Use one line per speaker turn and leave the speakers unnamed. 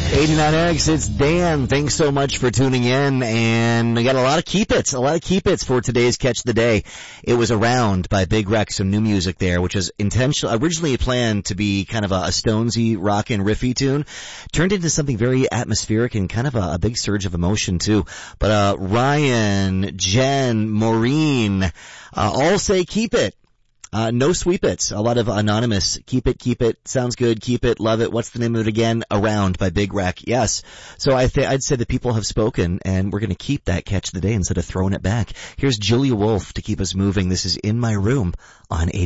89X, it's Dan. Thanks so much for tuning in, and we got a lot of keep its for today's Catch the Day. It was Around by Big Rex, some new music there, which is originally planned to be kind of a Stonesy, rockin', riffy tune. Turned into something very atmospheric and kind of a big surge of emotion too. But Ryan, Jen, Maureen, all say keep it. No sweep its. A lot of anonymous. Keep it. Sounds good. Keep it. Love it. What's the name of it again? Around by Big Rec. Yes. So I'd say that people have spoken, and we're going to keep that Catch the Day instead of throwing it back. Here's Julia Wolf to keep us moving. This is In My Room on 80.